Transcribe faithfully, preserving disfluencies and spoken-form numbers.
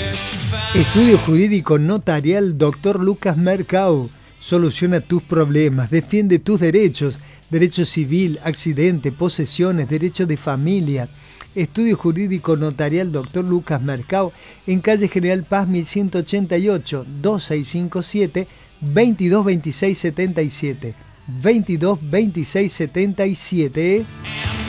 Estudio Jurídico Notarial Doctor Lucas Mercado. Soluciona tus problemas, defiende tus derechos, derecho civil, accidente, posesiones, derecho de familia. Estudio Jurídico Notarial Doctor Lucas Mercado en calle General Paz mil ciento ochenta y ocho, dos seis cinco siete, veintidós veintiséis setenta y siete. veintidós veintiséis setenta y siete.